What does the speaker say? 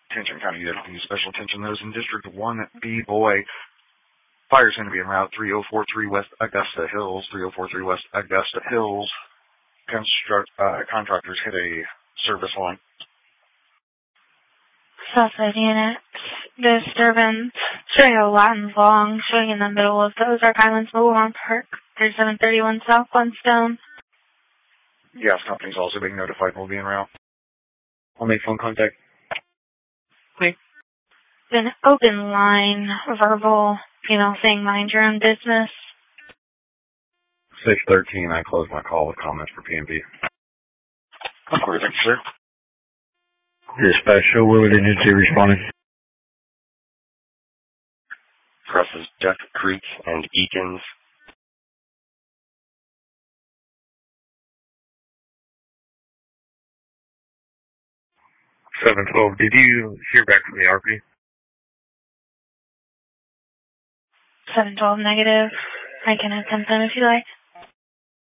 Attention County Deputy Special Attention those in District 1B Boy. Fire's going to be en route 3043 West Augusta Hills. 3043 West Augusta Hills. Contractors hit a service line. Southside units. Disturbance. Showing a Latin long. Showing in the middle of the Ozark Highlands Mobile Home Park. 3731 South Glenstone. Gas company's also being notified will be en route. I'll make phone contact. Quick. An open line, verbal, female saying mind your own business. 613, I closed my call with comments for PMP. Of course, thank you, sir. Dispatch, Willard Agency responding. Crosses Duck Creek and Eakins. 712, did you hear back from the RP? 712 negative. I can attempt them if you like.